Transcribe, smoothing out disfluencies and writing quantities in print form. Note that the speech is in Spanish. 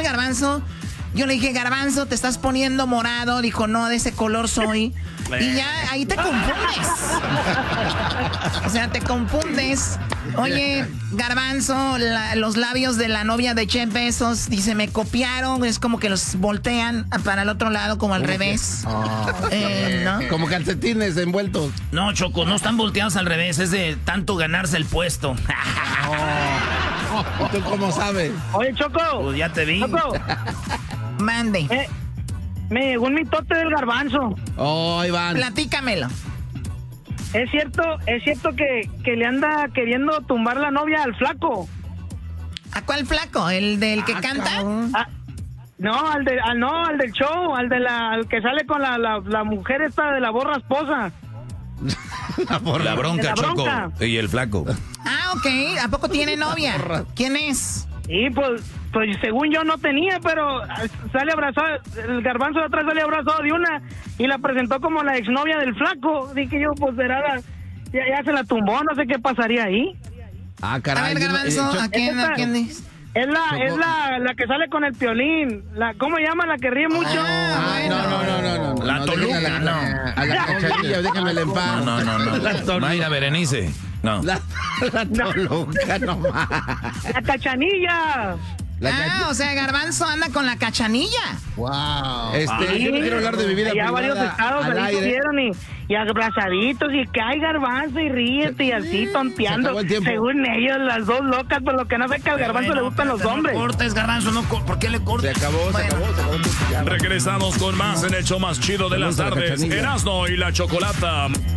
Garbanzo. Yo le dije, Garbanzo, te estás poniendo morado. Dijo, no, de ese color soy. Y ya ahí te confundes. O sea, te confundes. Oye, Garbanzo, los labios de la novia de Jeff Bezos, dice, me copiaron. Es como que los voltean para el otro lado, como al revés. ¿No? Como calcetines envueltos. No, Choco, no están volteados al revés. Es de tanto ganarse el puesto. ¿Y tú cómo sabes? Oye, Choco. Pues ya te vi. Choco. Mande. Me llegó un mitote del Garbanzo. Oh, Iván. Platícamelo. ¿Es cierto que le anda queriendo tumbar la novia al flaco? ¿A cuál flaco? ¿El del que canta? No, al del show, al que sale con la mujer esta de la borra esposa. La bronca, Choco. Y el flaco. Ah, ok. ¿A poco tiene novia? ¿Quién es? Y pues según yo no tenía, pero sale abrazado, el Garbanzo de atrás sale abrazado de una y la presentó como la exnovia del flaco. Dije yo, pues será ya se la tumbó, no sé qué pasaría ahí. Ah, caray. A ver, Garbanzo, ¿a quién es? Es la que sale con el Piolín. ¿Cómo se llama? La que ríe mucho. No. La Toluca, no. A la Cachanilla, déjenmela en paz. No. Mayra Berenice. No. La Toluca, no más. La Cachanilla. O sea, Garbanzo anda con la Cachanilla. Wow. Yo no quiero hablar de mi vida ya privada varios estados al ahí aire. estuvieron y abrazaditos y que hay Garbanzo y ríete y así tonteando. Según ellos, las dos locas, por lo que no sé que al Garbanzo le gustan los hombres. No cortes, Garbanzo, ¿por qué le cortes? Se acabó. Regresamos con más en el show más chido de las tardes, Erasmo y la Chocolata.